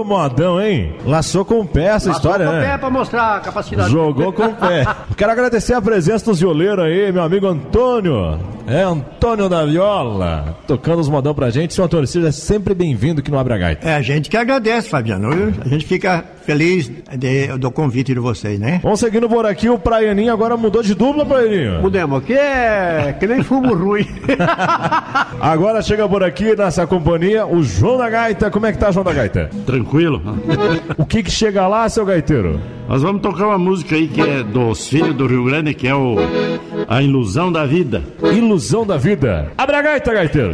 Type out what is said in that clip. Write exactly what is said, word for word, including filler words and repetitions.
modão, hein? Laçou com o pé essa Laçou história, com né? o pé pra mostrar a capacidade. Jogou com o pé. Quero agradecer a presença dos violeiros aí, meu amigo Antônio. É, Antônio da Viola, tocando os modão pra gente. Seu Antônio, seja sempre bem-vindo aqui no Abre a Gaita. É, a gente que agradece, Fabiano. A gente fica feliz de, do convite de vocês, né? Vamos seguindo por aqui, o Praianinho agora mudou de dupla, Praianinho. Mudemos, que é que nem fumo ruim. Agora chega por aqui nessa companhia o João da Gaita. Como é que tá, João da Gaita? Tranquilo. O que que chega lá, seu gaiteiro? Nós vamos tocar uma música aí que é dos Filhos do Rio Grande, que é o A Ilusão da Vida. Ilusão da Vida. Abre a gaita, gaiteiro.